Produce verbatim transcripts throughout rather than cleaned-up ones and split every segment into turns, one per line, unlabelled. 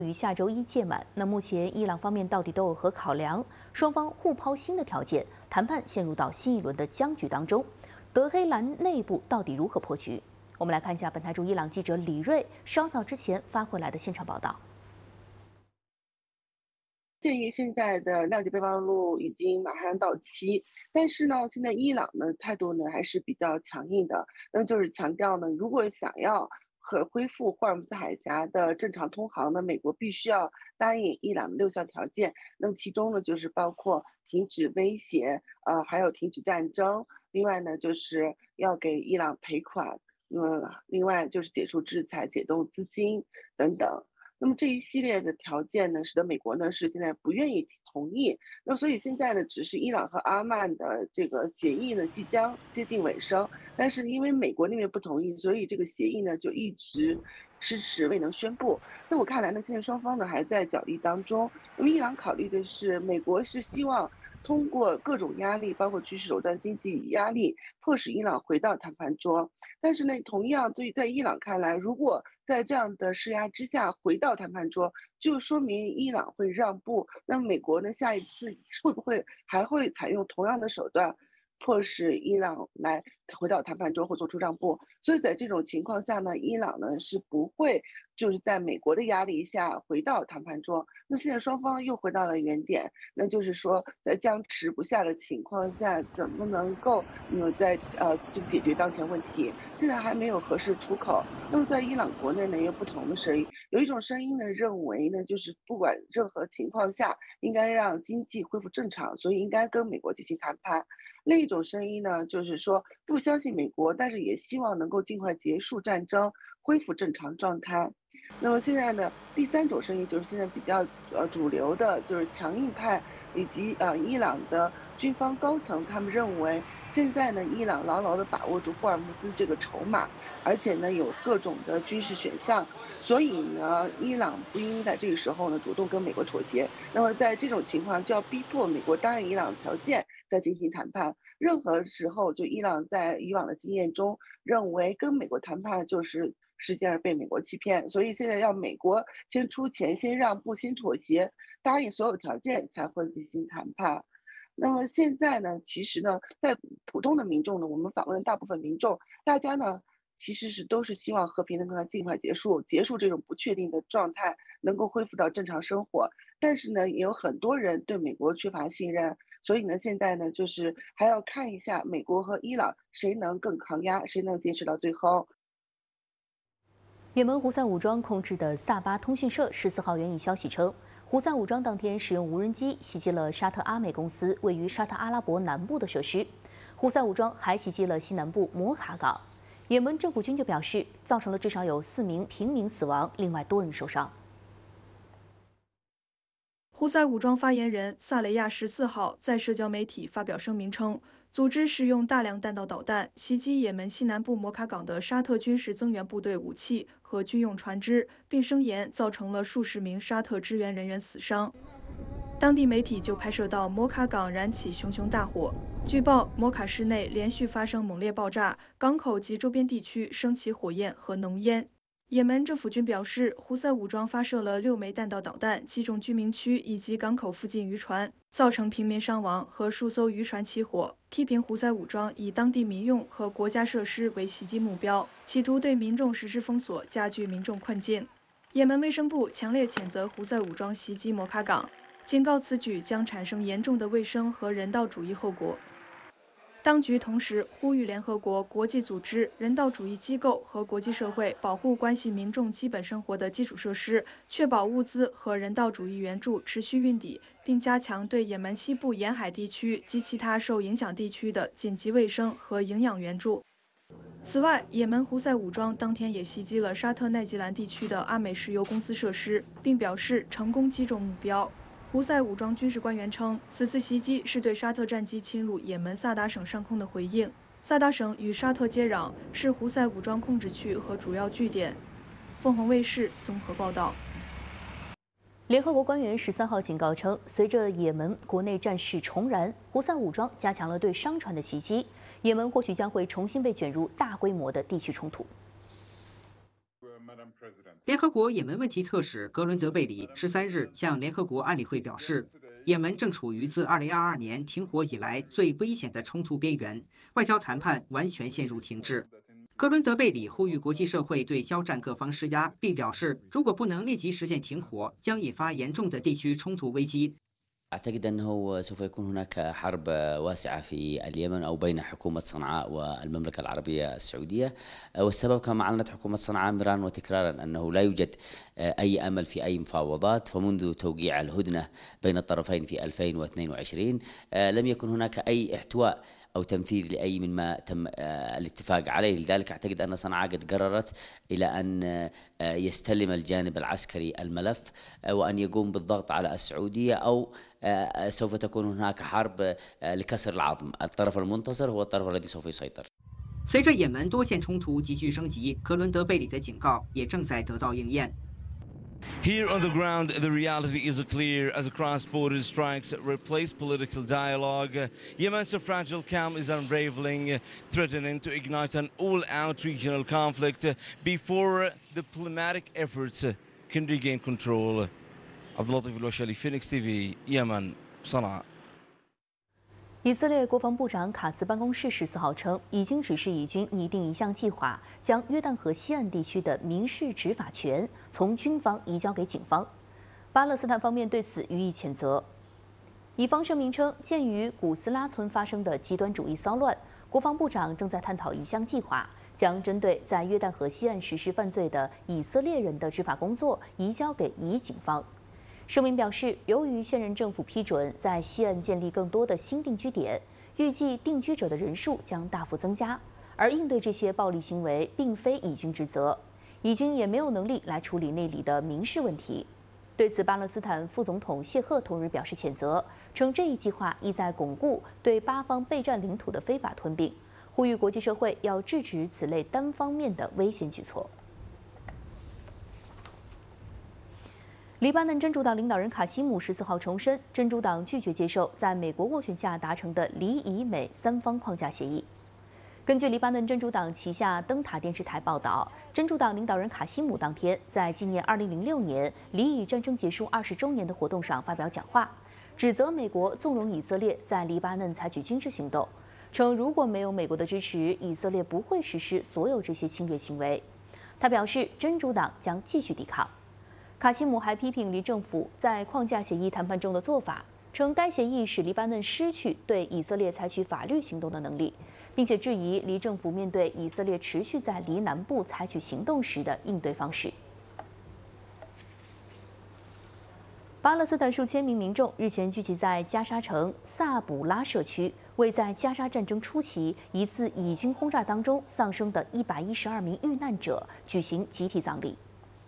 于下周一届满。那目前伊朗方面到底都有何考量？双方互抛新的条件，谈判陷入到新一轮的僵局当中。德黑兰内部到底如何破局？我们来看一下本台驻伊朗记者李锐稍早之前发回来的现场报道。
鉴于现在的谅解备忘录已经马上到期，但是呢，现在伊朗的态度呢还是比较强硬的，那就是强调呢，如果想要和恢复霍尔木兹海峡的正常通航呢，美国必须要答应伊朗的六项条件。那么其中呢，就是包括停止威胁，呃，还有停止战争，另外呢，就是要给伊朗赔款，嗯，另外就是解除制裁、解冻资金等等。那么这一系列的条件呢，使得美国呢是现在不愿意同意。那所以现在呢，只是伊朗和阿曼的这个协议呢即将接近尾声，但是因为美国那边不同意，所以这个协议呢就一直迟迟未能宣布。在我看来呢，现在双方呢还在角力当中。那么伊朗考虑的是，美国是希望通过各种压力，包括军事手段、经济压力，迫使伊朗回到谈判桌。但是呢，同样对在伊朗看来，如果在这样的施压之下回到谈判桌，就说明伊朗会让步。那美国呢，下一次会不会还会采用同样的手段，迫使伊朗来回到谈判桌或做出让步？所以在这种情况下呢，伊朗呢是不会就是在美国的压力下回到谈判桌。那现在双方又回到了原点，那就是说在僵持不下的情况下，怎么能够嗯在呃就解决当前问题？现在还没有合适出口。那么在伊朗国内呢，也有不同的声音，有一种声音呢认为呢，就是不管任何情况下，应该让经济恢复正常，所以应该跟美国进行谈判。另一种声音呢，就是说不相信美国，但是也希望能够尽快结束战争，恢复正常状态。那么现在呢，第三种声音就是现在比较呃主流的，就是强硬派以及呃伊朗的军方高层，他们认为现在呢，伊朗牢牢地把握住霍尔木兹这个筹码，而且呢有各种的军事选项，所以呢，伊朗不应在这个时候呢主动跟美国妥协。那么在这种情况，就要逼迫美国答应伊朗条件，再进行谈判。任何时候，就伊朗在以往的经验中认为跟美国谈判就是实际上被美国欺骗，所以现在要美国先出钱、先让步、先妥协，答应所有条件才会进行谈判。那么现在呢，其实呢，在普通的民众呢，我们访问的大部分民众，大家呢其实是都是希望和平能够尽快结束，结束这种不确定的状态，能够恢复到正常生活。但是呢，也有很多人对美国缺乏信任，所以呢，现在呢，就是还要看一下美国和伊朗谁能更抗压，谁能坚持到最后。
也门胡塞武装控制的萨巴通讯社十四号援引消息称，胡塞武装当天使用无人机袭击了沙特阿美公司位于沙特阿拉伯南部的设施。胡塞武装还袭击了西南部摩卡港。也门政府军就表示，造成了至少有四名平民死亡，另外多人受伤。
胡塞武装发言人萨雷亚十四号在社交媒体发表声明称，组织使用大量弹道导弹袭击也门西南部摩卡港的沙特军事增援部队武器和军用船只，并声言造成了数十名沙特支援人员死伤。当地媒体就拍摄到摩卡港燃起熊熊大火，据报摩卡市内连续发生猛烈爆炸，港口及周边地区升起火焰和浓烟。也门政府军表示，胡塞武装发射了六枚弹道导弹，击中居民区以及港口附近渔船，造成平民伤亡和数艘渔船起火，批评胡塞武装以当地民用和国家设施为袭击目标，企图对民众实施封锁，加剧民众困境。也门卫生部强烈谴责胡塞武装袭击摩卡港，警告此举将产生严重的卫生和人道主义后果。当局同时呼吁联合国、国际组织、人道主义机构和国际社会保护关系民众基本生活的基础设施，确保物资和人道主义援助持续运抵，并加强对也门西部沿海地区及其他受影响地区的紧急卫生和营养援助。此外，也门胡塞武装当天也袭击了沙特奈吉兰地区的阿美石油公司设施，并表示成功击中目标。胡塞武装军事官员称，此次袭击是对沙特战机侵入也门萨达省上空的回应。萨达省与沙特接壤，是胡塞武装控制区和主要据点。凤凰卫视综合报道。
联合国官员十三号警告称，随着也门国内战事重燃，胡塞武装加强了对商船的袭击，也门或许将会重新被卷入大规模的地区冲突。
联合国也门问题特使格伦德贝里十三日向联合国安理会表示，也门正处于自二零二二年停火以来最危险的冲突边缘，外交谈判完全陷入停滞。格伦德贝里呼吁国际社会对交战各方施压，并表示，如果不能立即实现停火，将引发严重的地区冲突危机。
أعتقد أنه سوف يكون هناك حرب واسعة في اليمن أو بين حكومة صنعاء والمملكة العربية السعودية، والسبب كما أعلنت حكومة صنعاء مرارا وتكرارا أنه لا يوجد أي أمل في أي مفاوضات، فمنذ توقيع الهدنة بين الطرفين في ألفين واثنين وعشرين لم يكن هناك أي احتواء أو تنفيذ لأي مما تم الاتفاق عليه. لذلك أعتقد أن صنعاء قد قررت إلى أن يستلم الجانب العسكري الملف وأن يقوم بالضغط على السعودية، أو سوف تكون هناك حرب لكسر العظم. الطرف المنتصر هو الطرف الذي سوف يسيطر.
随着也门多线冲突急剧升级，格伦德贝里的警告也正在得到应验。
Here on the ground, the reality is clear as cross-border strikes replace political dialogue. Yemen's fragile calm is unraveling, threatening to ignite an all-out regional conflict before diplomatic efforts can regain control. عبد اللطيف الوشلي, Phoenix T V, Yemen, صنعاء.
以色列国防部长卡茨办公室十四号称，已经指示以军拟定一项计划，将约旦河西岸地区的民事执法权从军方移交给警方。巴勒斯坦方面对此予以谴责。以方声明称，鉴于古斯拉村发生的极端主义骚乱，国防部长正在探讨一项计划，将针对在约旦河西岸实施犯罪的以色列人的执法工作移交给以警方。 声明表示，由于现任政府批准在西岸建立更多的新定居点，预计定居者的人数将大幅增加。而应对这些暴力行为，并非以军职责，以军也没有能力来处理那里的民事问题。对此，巴勒斯坦副总统谢赫同日表示谴责，称这一计划意在巩固对巴方备战领土的非法吞并，呼吁国际社会要制止此类单方面的危险举措。 黎巴嫩真主党领导人卡西姆十四号重申，真主党拒绝接受在美国斡旋下达成的黎以美三方框架协议。根据黎巴嫩真主党旗下灯塔电视台报道，真主党领导人卡西姆当天在纪念二零零六年黎以战争结束二十周年的活动上发表讲话，指责美国纵容以色列在黎巴嫩采取军事行动，称如果没有美国的支持，以色列不会实施所有这些侵略行为。他表示，真主党将继续抵抗。 卡西姆还批评黎政府在框架协议谈判中的做法，称该协议使黎巴嫩失去对以色列采取法律行动的能力，并且质疑黎政府面对以色列持续在黎南部采取行动时的应对方式。巴勒斯坦数千名民众日前聚集在加沙城萨卜拉社区，为在加沙战争初期一次以军轰炸当中丧生的一百一十二名遇难者举行集体葬礼。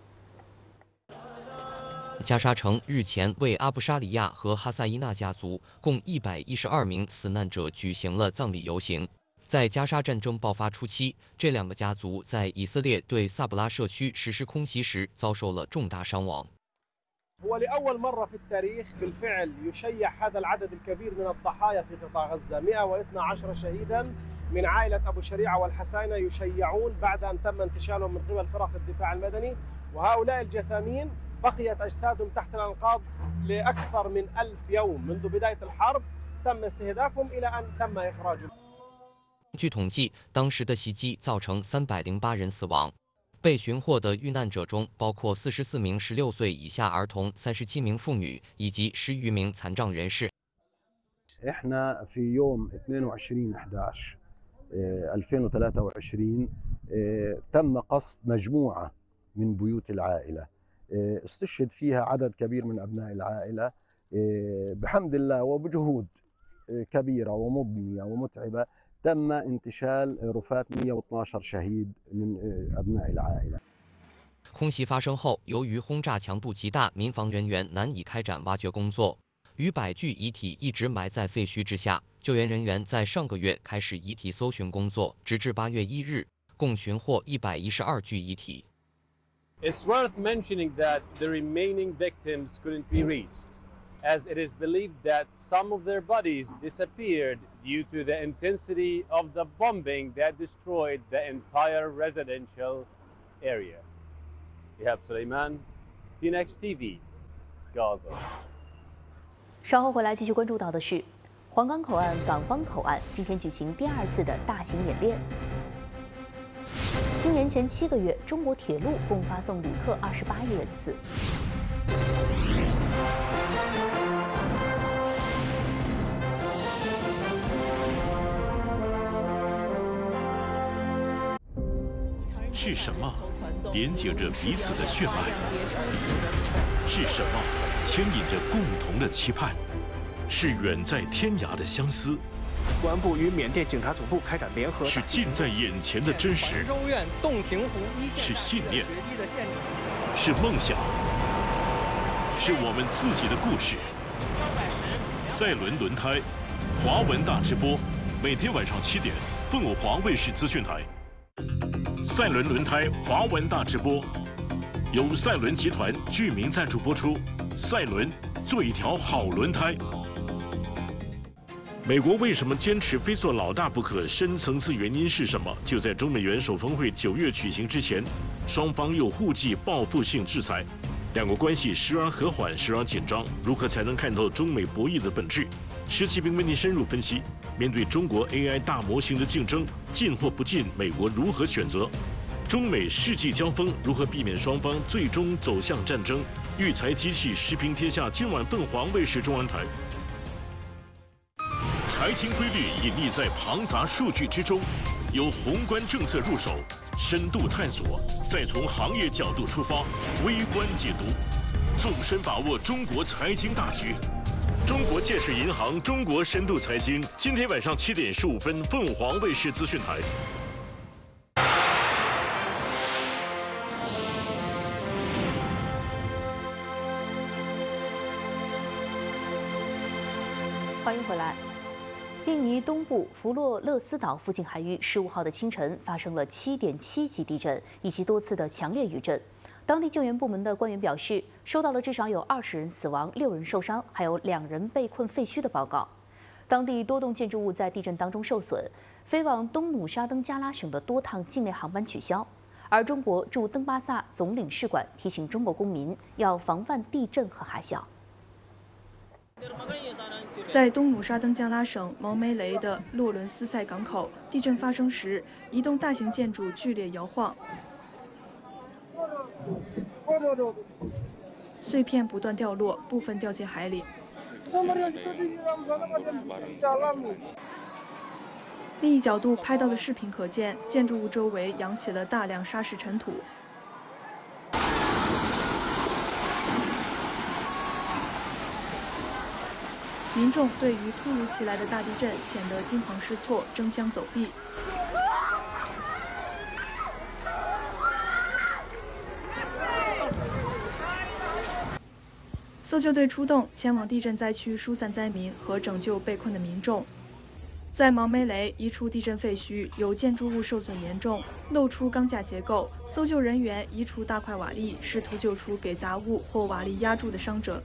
加沙城日前为阿布沙里亚和哈萨伊纳家族共一百一十二名死难者举行了葬礼游行。在加沙战争爆发初期，这两个家族在以色列对萨布拉社区实施空袭时遭受了重大伤亡。
ولأول مرة في التاريخ بالفعل يشيع هذا العدد الكبير من الضحايا في قطاع غزة مئة واثني عشر شهيدا من عائلة أبو شريعة والحساينة يشيعون بعد أن تم انتشالهم من قبل فرق الدفاع المدني وهؤلاء الجثامين بقيت أجسادهم تحت الأنقاض لأكثر من ألف يوم منذ بداية الحرب تم استهدافهم إلى أن تم إخراجهم.
据统计，当时的袭击造成三百零八人死亡。被寻获的遇难者中包括四十四名十六岁以下儿童、三十七名妇女以及十余名残障人士。
إحنا في يوم اثنين وعشرين أحد عشر ألفين وثلاثة وعشرين تم قصف مجموعة من بيوت العائلة استشهد فيها عدد كبير من أبناء العائلة بحمد الله وبجهود كبيرة ومضنية ومتعبة تم انتشال رفات مئة واثني عشر شهيد من أبناء العائلة。
空袭发生后，由于轰炸强度极大，民防人员难以开展挖掘工作，逾百具遗体一直埋在废墟之下。救援人员在上个月开始遗体搜寻工作，直至八月一日，共寻获一百一十二具遗体。
It's worth mentioning that the remaining victims couldn't be reached, as it is believed that some of their bodies disappeared due to the intensity of the bombing that destroyed the entire residential area.
إيهاب سليمان Phoenix T V Gaza。
稍后回来继续关注到的是，黄冈口岸港方口岸今天举行第二次的大型演练。今年前七个月，中国铁路共发送旅客二十八亿人次。
是什么连接着彼此的血脉？是什么牵引着共同的期盼？是远在天涯的相思。
公安部与缅甸警察总部开展联合。
是近在眼前的真实。
州院洞庭湖一线。
是信念。是梦想。是我们自己的故事。赛伦轮胎，华文大直播，每天晚上七点，凤凰卫视资讯台。赛伦轮胎华文大直播，由赛伦集团居民赞助播出。赛伦，做一条好轮胎。美国为什么坚持非做老大不可？深层次原因是什么？就在中美元首峰会九月举行之前，双方又互记报复性制裁，两国关系时而和缓，时而紧张。如何才能看透中美博弈的本质？石启兵为您深入分析。面对中国 A I 大模型的竞争，进或不进，美国如何选择？中美世纪交锋，如何避免双方最终走向战争？育才机器时评天下，今晚凤凰卫视中文台。财经规律隐匿在庞杂数据之中，由宏观政策入手，深度探索，再从行业角度出发，微观解读，纵深把握中国财经大局。中国建设银行中国深度财经，今天晚上七点十五分，凤凰卫视资讯台。
欢迎回来。印尼东部弗洛勒斯岛附近海域十五号的清晨发生了七点七级地震以及多次的强烈余震。当地救援部门的官员表示，收到了至少有二十人死亡、六人受伤，还有两人被困废墟的报告。当地多栋建筑物在地震当中受损，飞往东努沙登加拉省的多趟境内航班取消。而中国驻登巴萨总领事馆提醒中国公民要防范地震和海啸。
在东努沙登加拉省毛梅雷的洛伦斯塞港口，地震发生时，一栋大型建筑剧烈摇晃，碎片不断掉落，部分掉进海里。另一角度拍到的视频可见，建筑物周围扬起了大量沙石尘土。民众对于突如其来的大地震显得惊慌失措，争相走避。搜救队出动，前往地震灾区疏散灾民和拯救被困的民众。在毛梅雷一处地震废墟，有建筑物受损严重，露出钢架结构。搜救人员移除大块瓦砾，试图救出给杂物或瓦砾压住的伤者。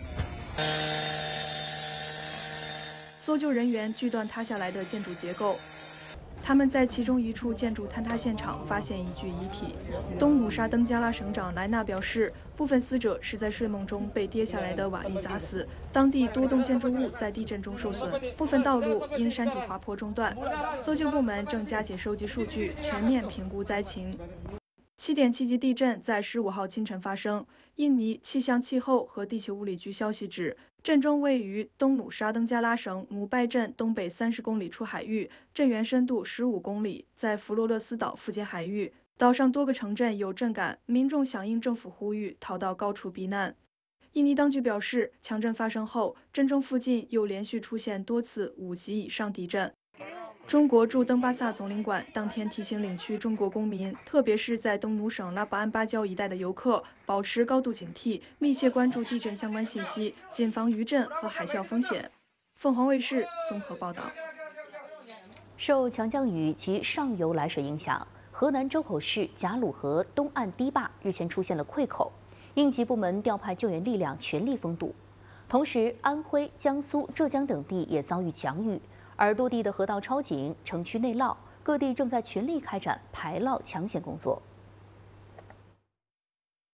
搜救人员锯断塌下来的建筑结构，他们在其中一处建筑坍塌现场发现一具遗体。东努沙登加拉省长莱纳表示，部分死者是在睡梦中被跌下来的瓦砾砸死。当地多栋建筑物在地震中受损，部分道路因山体滑坡中断。搜救部门正加紧收集数据，全面评估灾情。七点七级地震在十五号清晨发生。印尼气象气候和地球物理局消息指，震中位于东努沙登加拉省姆拜镇东北三十公里处海域，震源深度十五公里，在弗罗勒斯岛附近海域。岛上多个城镇有震感，民众响应政府呼吁，逃到高处避难。印尼当局表示，强震发生后，震中附近又连续出现多次五级以上地震。中国驻登巴萨总领馆当天提醒领区中国公民，特别是在东努省拉布安巴礁一带的游客，保持高度警惕，密切关注地震相关信息，谨防余震和海啸风险。凤凰卫视综合报道。
受强降雨及上游来水影响，河南周口市贾鲁河东岸堤坝日前出现了溃口，应急部门调派救援力量全力封堵。同时，安徽、江苏、浙江等地也遭遇强雨。而多地的河道超紧，城区内涝，各地正在全力开展排涝抢险工作。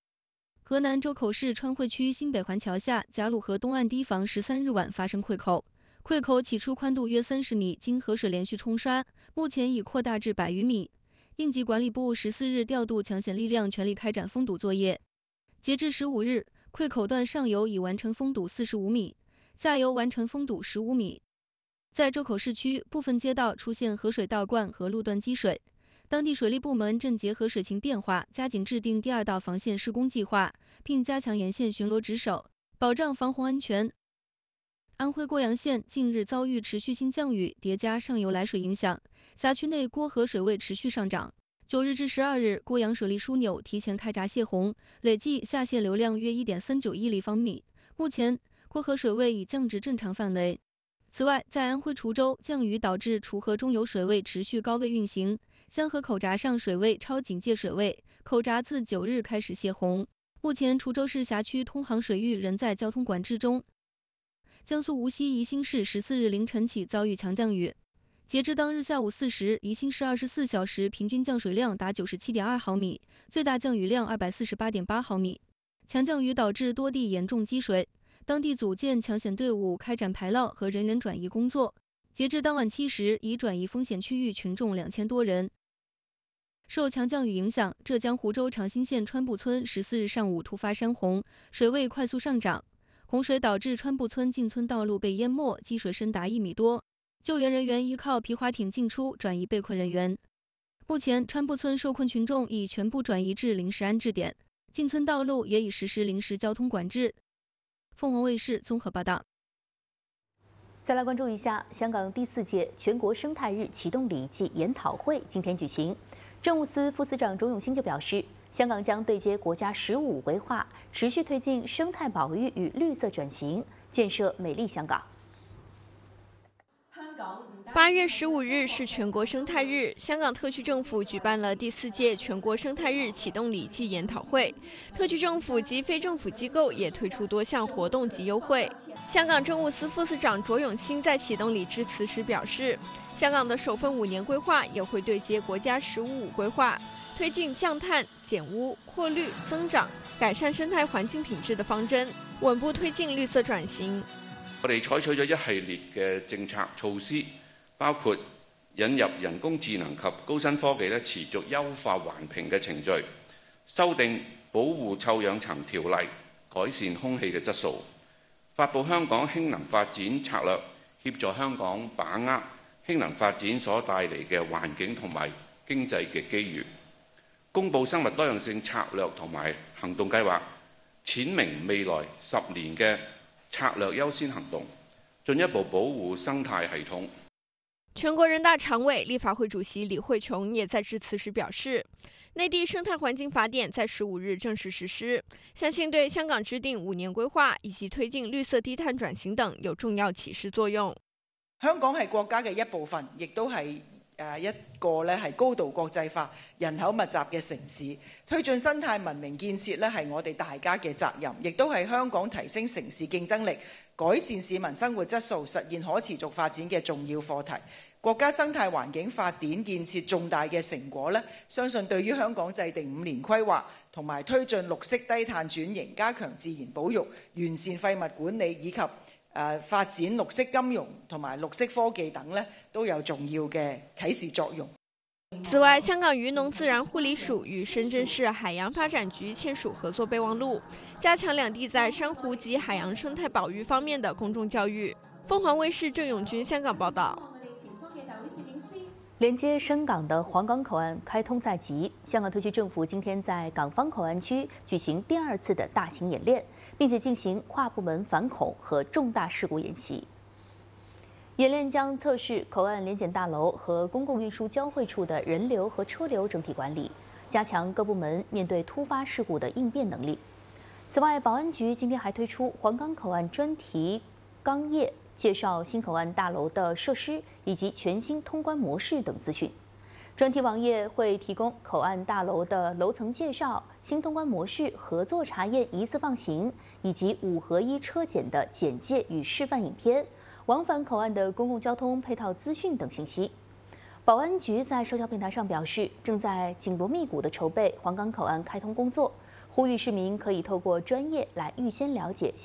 河南周口市川汇区新北环桥下贾鲁河东岸堤防十三日晚发生溃口，溃口起初宽度约三十米，经河水连续冲刷，目前已扩大至百余米。应急管理部十四日调度抢险力量，全力开展封堵作业。截至十五日，溃口段上游已完成封堵四十五米，下游完成封堵十五米。在周口市区，部分街道出现河水倒灌和路段积水。当地水利部门正结合水情变化，加紧制定第二道防线施工计划，并加强沿线巡逻值守，保障防洪安全。安徽涡阳县近日遭遇持续性降雨，叠加上游来水影响，辖区内郭河水位持续上涨。九日至十二日，郭阳水利枢纽提前开闸泄洪，累计下泄流量约 一点三九亿立方米。目前，郭河水位已降至正常范围。此外，在安徽滁州，降雨导致滁河中游水位持续高位运行。香河口闸上水位超警戒水位，口闸自九日开始泄洪。目前，滁州市辖区通航水域仍在交通管制中。江苏无锡宜兴市十四日凌晨起遭遇强降雨，截至当日下午四时，宜兴市二十四小时平均降水量达 九十七点二毫米，最大降雨量 二百四十八点八毫米。强降雨导致多地严重积水，当地组建抢险队伍开展排涝和人员转移工作。截至当晚七时，已转移风险区域群众两千多人。受强降雨影响，浙江湖州长兴县川埠村十四日上午突发山洪，水位快速上涨，洪水导致川埠村进村道路被淹没，积水深达一米多。救援人员依靠皮划艇进出，转移被困人员。目前，川埠村受困群众已全部转移至临时安置点，进村道路也已实施临时交通管制。凤凰卫视综合报道。
再来关注一下香港第四届全国生态日启动礼暨研讨会今天举行。政务司副司长钟永兴就表示，香港将对接国家“十五”规划，持续推进生态保育与绿色转型，建设美丽香港。
八月十五日是全国生态日，香港特区政府举办了第四届全国生态日启动礼暨研讨会，特区政府及非政府机构也推出多项活动及优惠。香港政务司副司长卓永兴在启动礼致辞时表示，香港的首份五年规划也会对接国家“十五五”规划，推进降碳、减污、扩绿、增长、改善生態環境品質的方針，穩步推進綠色轉型。
我哋採取咗一系列嘅政策措施，包括引入人工智能及高新科技咧，持續優化環評嘅程序，修訂保護臭氧層條例，改善空氣嘅質素，發布香港氫能發展策略，協助香港把握氫能發展所帶嚟嘅環境同埋經濟嘅機遇，公布生物多樣性策略同埋行動計劃，闡明未來十年嘅策略優先行動，進一步保護生態系統。
全国人大常委、立法会主席李慧琼也在致辞时表示，内地生态环境法典在十五日正式实施，相信对香港制定五年规划以及推进绿色低碳轉型等有重要啟示作用。
香港係國家嘅一部分，亦都係誒一個咧係高度國際化、人口密集嘅城市。推進生態文明建設咧係我哋大家嘅責任，亦都係香港提升城市競爭力、改善市民生活質素、實現可持續發展嘅重要課題。國家生態環境法典建設重大嘅成果咧，相信對於香港制定五年規劃同埋推進綠色低碳轉型、加強自然保育、完善廢物管理以及誒、呃、發展綠色金融同埋綠色科技等咧，都有重要嘅啟示作用。
此外，香港漁農自然護理署與深圳市海洋發展局簽署合作備忘錄，加強兩地在珊瑚及海洋生態保育方面的公眾教育。鳳凰衛視鄭永軍香港報道。
连接深港的皇岗口岸开通在即，香港特区政府今天在港方口岸区举行第二次的大型演练，并且进行跨部门反恐和重大事故演习。演练将测试口岸联检大楼和公共运输交汇处的人流和车流整体管理，加强各部门面对突发事故的应变能力。此外，保安局今天还推出皇岗口岸专题纲页，介绍新口岸大楼的设施以及全新通关模式等资讯。专题网页会提供口岸大楼的楼层介绍、新通关模式、合作查验疑似放行以及五合一车检的简介与示范影片、往返口岸的公共交通配套资讯等信息。保安局在社交平台上表示，正在紧锣密鼓地筹备皇岗口岸开通工作， 呼吁市民可以透过专业来预先了解。